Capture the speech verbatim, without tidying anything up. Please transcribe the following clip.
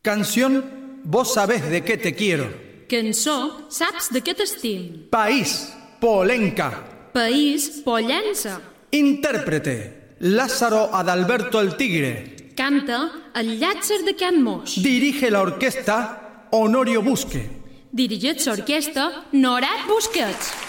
Canción, vos sabés de qué te quiero. Cançó, saps de què t'estim. País, Polenca. País, Pollença. Intérprete, Lázaro Adalberto el Tigre. Canta el Llàtzer de Can Moix. Dirige la orquesta Honorio Busque. Dirigeix l'orquestra Norat Busquets.